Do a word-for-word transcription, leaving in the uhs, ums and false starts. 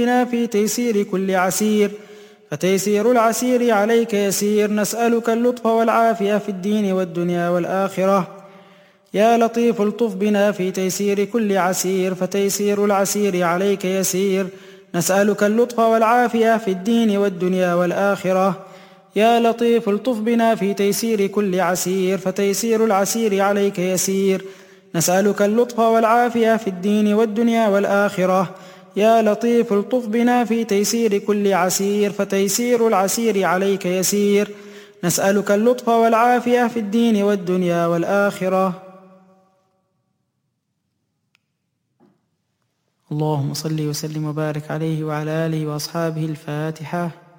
بنا في تيسير كل عسير فتيسير العسير عليك يسير نسألك اللطف والعافية في الدين والدنيا والآخرة يا لطيف الطف بنا في تيسير كل عسير فتيسير العسير عليك يسير نسألك اللطف والعافية في الدين والدنيا والآخرة يا لطيف الطف بنا في تيسير كل عسير فتيسير العسير عليك يسير نسألك اللطف والعافية في الدين والدنيا والآخرة يا لطيف الطف بنا في تيسير كل عسير فتيسير العسير عليك يسير نسألك اللطف والعافية في الدين والدنيا والآخرة. اللهم صل وسلم وبارك عليه وعلى آله وأصحابه. الفاتحة.